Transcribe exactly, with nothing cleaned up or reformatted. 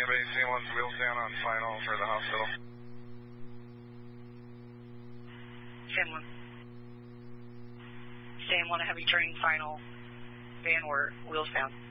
anybody C one's wheels down on final for the hospital? ten one. ten one, heavy train final, van, we're wheels down.